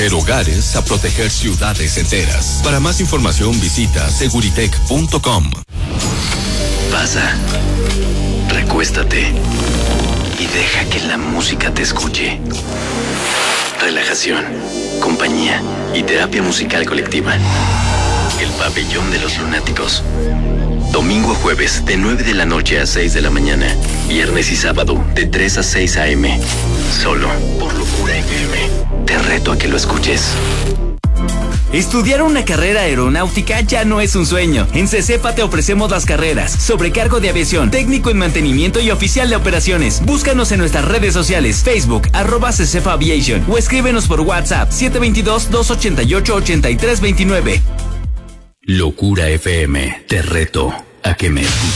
hogares a proteger ciudades enteras. Para más información visita seguritech.com. Pasa, recuéstate y deja que la música te escuche. Relajación, compañía y terapia musical colectiva. El Pabellón de los Lunáticos. Domingo a jueves de 9 de la noche a 6 de la mañana. Viernes y sábado de 3 a 6 a.m. Solo por Locura FM. Te reto a que lo escuches. Estudiar una carrera aeronáutica ya no es un sueño. En CECEPA te ofrecemos las carreras sobrecargo de aviación, técnico en mantenimiento y oficial de operaciones. Búscanos en nuestras redes sociales, Facebook, @CECEPA Aviation, o escríbenos por WhatsApp 722-288-8329. Locura FM, te reto a que me escuches.